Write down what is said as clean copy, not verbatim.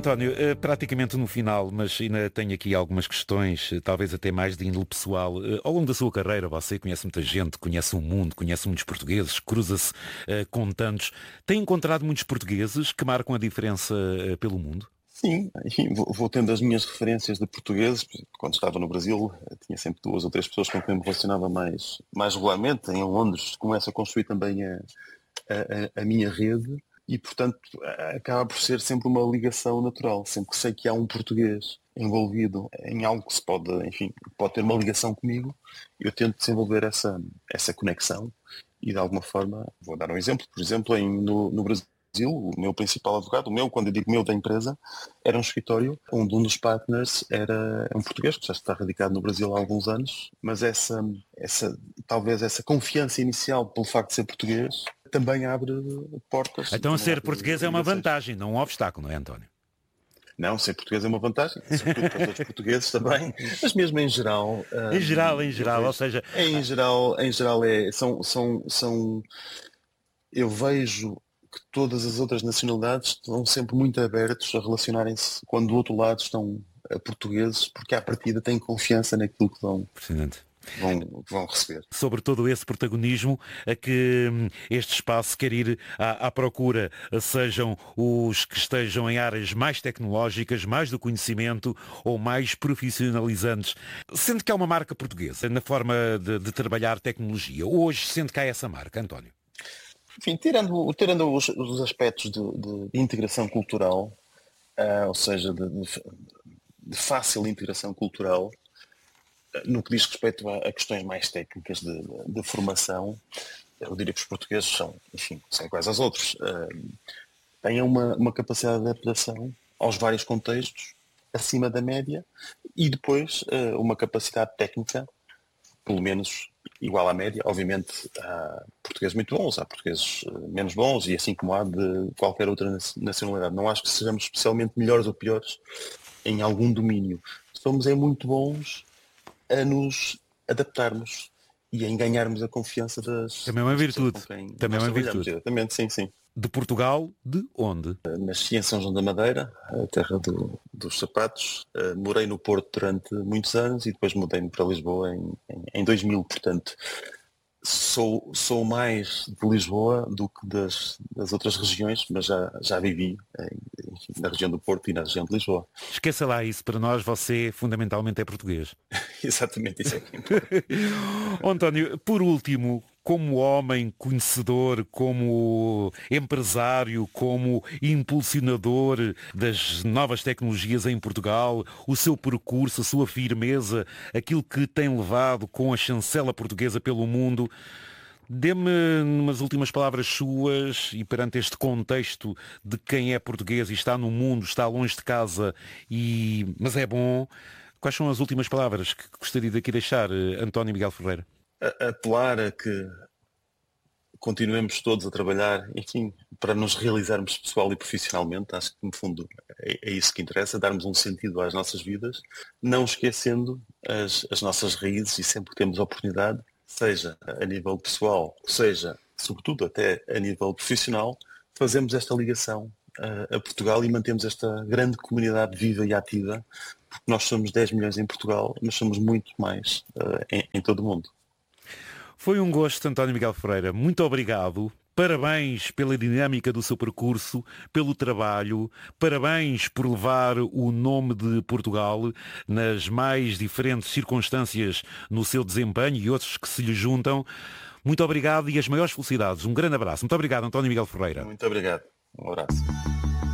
António, praticamente no final, mas ainda tenho aqui algumas questões, talvez até mais de índole pessoal. Ao longo da sua carreira, você conhece muita gente, conhece o mundo, conhece muitos portugueses, cruza-se com tantos. Tem encontrado muitos portugueses que marcam a diferença pelo mundo? Sim, e vou tendo as minhas referências de portugueses. Quando estava no Brasil, tinha sempre 2 ou 3 pessoas com quem me relacionava mais regularmente. Em Londres começo a construir também a minha rede e, portanto, acaba por ser sempre uma ligação natural. Sempre que sei que há um português envolvido em algo que se pode, enfim, pode ter uma ligação comigo, eu tento desenvolver essa conexão e, de alguma forma, vou dar um exemplo. Por exemplo, no Brasil, o meu principal advogado, quando eu digo meu da empresa, era um escritório onde um dos partners era um português, que já está radicado no Brasil há alguns anos, mas talvez essa confiança inicial pelo facto de ser português também abre portas. Então ser português é uma vantagem, não um obstáculo, não é, António? Não, ser português é uma vantagem, sobretudo para os outros portugueses também, mas mesmo em geral. Em geral, ou seja... Em geral eu vejo que todas as outras nacionalidades estão sempre muito abertos a relacionarem-se quando do outro lado estão portugueses, porque à partida têm confiança naquilo que vão receber. Sobre todo esse protagonismo a que este espaço quer ir à procura, sejam os que estejam em áreas mais tecnológicas, mais do conhecimento ou mais profissionalizantes. Sente que há uma marca portuguesa na forma de trabalhar tecnologia. Hoje sente que há essa marca, António? Enfim, tirando os aspectos de integração cultural, ou seja, de fácil integração cultural, no que diz respeito a questões mais técnicas de formação, eu diria que os portugueses são iguais aos outros. Têm uma capacidade de adaptação aos vários contextos acima da média e depois uma capacidade técnica, pelo menos igual à média. Obviamente há portugueses muito bons, há portugueses menos bons e assim como há de qualquer outra nacionalidade. Não acho que sejamos especialmente melhores ou piores em algum domínio. Somos muito bons a nos adaptarmos e em ganharmos a confiança das Também é uma virtude. Também é uma virtude. Exatamente, sim. De Portugal, de onde? Nasci em São João da Madeira, a terra dos sapatos. Morei no Porto durante muitos anos e depois mudei-me para Lisboa em 2000. Portanto, sou mais de Lisboa do que das outras regiões, mas já vivi na região do Porto e na região de Lisboa. Esqueça lá isso, para nós você fundamentalmente é português. Exatamente, isso é que importa. António, por último, como homem conhecedor, como empresário, como impulsionador das novas tecnologias em Portugal, o seu percurso, a sua firmeza, aquilo que tem levado com a chancela portuguesa pelo mundo, dê-me umas últimas palavras suas e perante este contexto de quem é português e está no mundo, está longe de casa, mas é bom. Quais são as últimas palavras que gostaria de aqui deixar, António Miguel Ferreira? Apelar a que continuemos todos a trabalhar, enfim, para nos realizarmos pessoal e profissionalmente. Acho que, no fundo, é isso que interessa, darmos um sentido às nossas vidas, não esquecendo as nossas raízes e sempre que temos oportunidade, seja a nível pessoal, seja, sobretudo, até a nível profissional, fazemos esta ligação a Portugal e mantemos esta grande comunidade viva e ativa, porque nós somos 10 milhões em Portugal, mas somos muito mais em todo o mundo. Foi um gosto, António Miguel Ferreira. Muito obrigado. Parabéns pela dinâmica do seu percurso, pelo trabalho. Parabéns por levar o nome de Portugal nas mais diferentes circunstâncias no seu desempenho e outros que se lhe juntam. Muito obrigado e as maiores felicidades. Um grande abraço. Muito obrigado, António Miguel Ferreira. Muito obrigado. Um abraço.